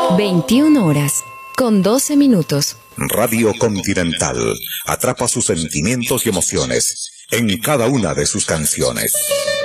21 horas, con 12 minutos. Radio Continental atrapa sus sentimientos y emociones en cada una de sus canciones.